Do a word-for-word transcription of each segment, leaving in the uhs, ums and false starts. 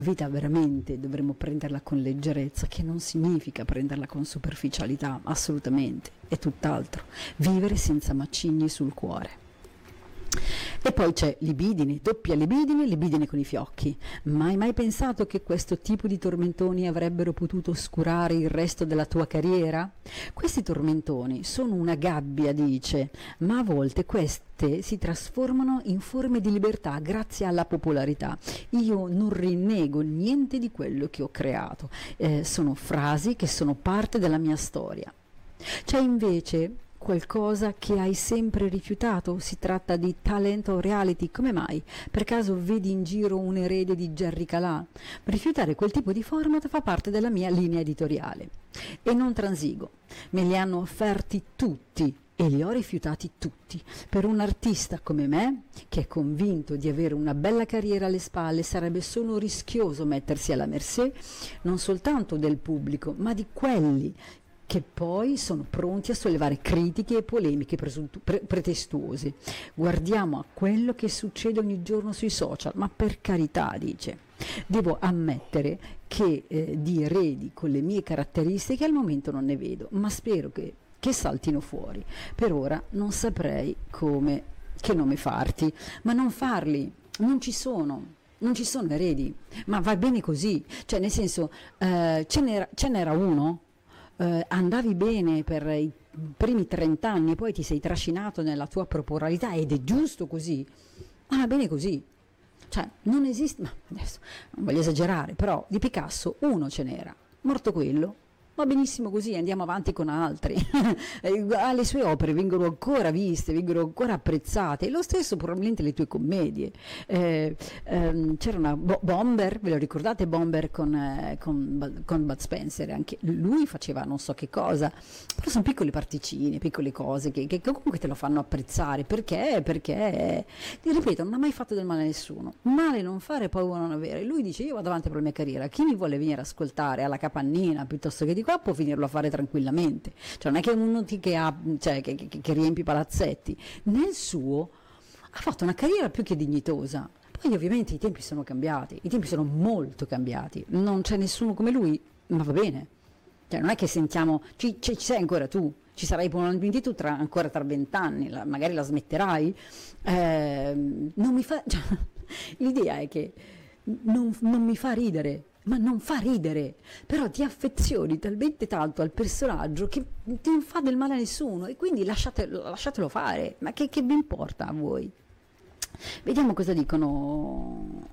vita veramente dovremmo prenderla con leggerezza, che non significa prenderla con superficialità, assolutamente, è tutt'altro, vivere senza macigni sul cuore. E poi c'è libidine, doppia libidine, libidine con i fiocchi. Mai mai pensato che questo tipo di tormentoni avrebbero potuto oscurare il resto della tua carriera? Questi tormentoni sono una gabbia, dice, ma a volte queste si trasformano in forme di libertà grazie alla popolarità. Io non rinnego niente di quello che ho creato, eh, sono frasi che sono parte della mia storia. C'è invece qualcosa che hai sempre rifiutato? Si tratta di talent o reality? Come mai? Per caso vedi in giro un erede di Jerry Calà? Rifiutare quel tipo di format fa parte della mia linea editoriale e non transigo. Me li hanno offerti tutti e li ho rifiutati tutti. Per un artista come me, che è convinto di avere una bella carriera alle spalle, sarebbe solo rischioso mettersi alla mercé non soltanto del pubblico, ma di quelli che poi sono pronti a sollevare critiche e polemiche presuntu- pre- pretestuose. Guardiamo a quello che succede ogni giorno sui social, ma per carità, dice, devo ammettere che eh, di eredi con le mie caratteristiche al momento non ne vedo, ma spero che, che saltino fuori. Per ora non saprei come, che nome farti, ma non farli, non ci sono. Non ci sono eredi, ma va bene così, cioè nel senso eh, ce, n'era, ce n'era uno. Uh, andavi bene per i primi trent'anni, poi ti sei trascinato nella tua proporialità ed è giusto così, ma va bene così, cioè non esiste, ma adesso non voglio esagerare, però di Picasso uno ce n'era, morto quello, va benissimo così, andiamo avanti con altri. Le sue opere vengono ancora viste, vengono ancora apprezzate, e lo stesso probabilmente le tue commedie. Eh, ehm, c'era una Bo- Bomber, ve lo ricordate Bomber con, eh, con, con Bud Spencer? Anche lui faceva non so che cosa, però sono piccole particine, piccole cose che, che comunque te lo fanno apprezzare. Perché? Perché, ti ripeto, non ha mai fatto del male a nessuno. Male non fare, paura non avere. Lui dice: io vado avanti per la mia carriera, chi mi vuole venire a ascoltare alla capannina piuttosto che di qua può finirlo a fare tranquillamente, cioè non è che uno che, ha, cioè, che, che, che riempie palazzetti. Nel suo ha fatto una carriera più che dignitosa. Poi ovviamente i tempi sono cambiati, i tempi sono molto cambiati, non c'è nessuno come lui, ma va bene, cioè non è che sentiamo, ci, ci, ci sei ancora tu, ci sarai probabilmente tu tra, ancora tra vent'anni, la, magari la smetterai, eh, non mi fa, cioè, l'idea è che non, non mi fa ridere, ma non fa ridere, però ti affezioni talmente tanto al personaggio che non fa del male a nessuno, e quindi lasciatelo, lasciatelo fare, ma che, che vi importa a voi? Vediamo cosa dicono.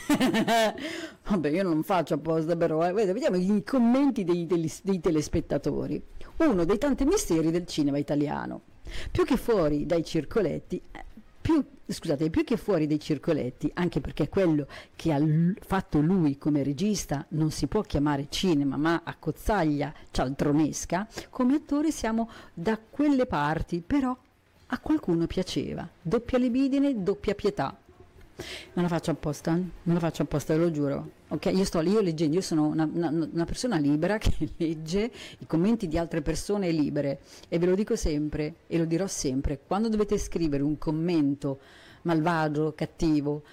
Vabbè, io non faccio apposta, però eh. Vediamo i commenti dei, dei, dei telespettatori. Uno dei tanti misteri del cinema italiano, più che fuori dai circoletti, più, scusate, più che fuori dai circoletti, anche perché quello che ha l- fatto lui come regista non si può chiamare cinema, ma accozzaglia cialtronesca, come attore siamo da quelle parti, però a qualcuno piaceva. Doppia libidine, doppia pietà. Non la faccio apposta, non la faccio apposta, ve lo giuro. Ok, io sto io leggendo, io sono una, una, una persona libera che legge i commenti di altre persone libere, e ve lo dico sempre e lo dirò sempre: quando dovete scrivere un commento malvagio, cattivo,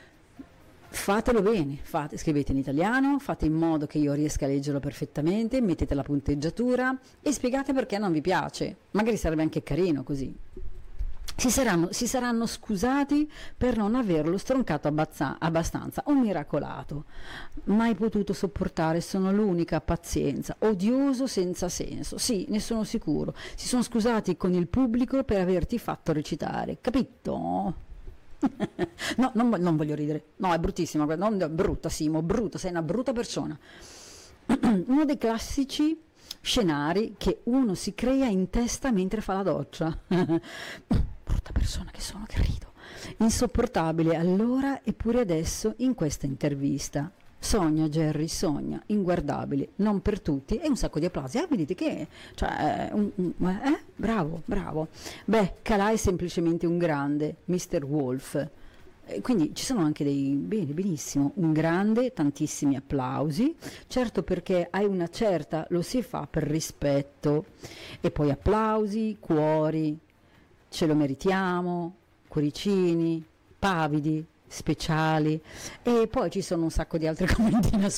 fatelo bene, fate, scrivete in italiano, fate in modo che io riesca a leggerlo perfettamente, mettete la punteggiatura e spiegate perché non vi piace. Magari sarebbe anche carino così. Si saranno, si saranno scusati per non averlo stroncato abbazza, abbastanza. Un miracolato, mai potuto sopportare, sono l'unica, pazienza, odioso senza senso. Sì, ne sono sicuro. Si sono scusati con il pubblico per averti fatto recitare, capito? No, non, non voglio ridere, no, è bruttissima, non, brutta Simo, brutta, sei una brutta persona. Uno dei classici scenari che uno si crea in testa mentre fa la doccia. Brutta persona che sono, che rido. Insopportabile allora, eppure adesso in questa intervista. Sogna Jerry, sogna, inguardabile, non per tutti, e un sacco di applausi. Eh, vedete che, cioè, un, un, eh, bravo, bravo. Beh, Calà è semplicemente un grande, mister Wolf. E quindi ci sono anche dei, bene, benissimo, un grande, tantissimi applausi, certo, perché hai una certa, lo si fa per rispetto, e poi applausi, cuori, ce lo meritiamo, cuoricini, pavidi, speciali, e poi ci sono un sacco di altri commenti nascosti